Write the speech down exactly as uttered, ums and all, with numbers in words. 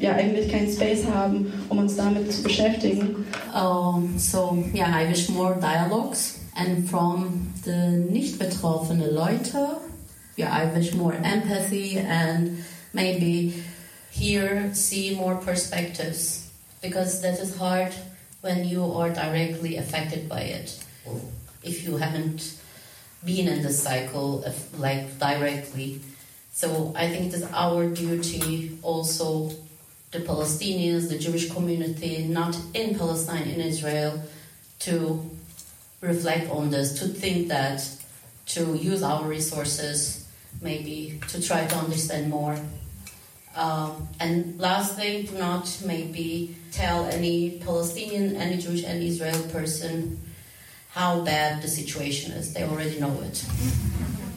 ja eigentlich keinen Space haben, um uns damit zu beschäftigen. Um, so, yeah, I wish more dialogues. And from the nicht betroffene Leute, yeah, I wish more empathy and maybe here see more perspectives. Because that is hard when you are directly affected by it. If you haven't been in the cycle of, like directly. So I think it is our duty also, the Palestinians, the Jewish community, not in Palestine, in Israel, to reflect on this, to think that, to use our resources, maybe to try to understand more. Um, and last thing, do not maybe tell any Palestinian, any Jewish, any Israeli person how bad the situation is. They already know it.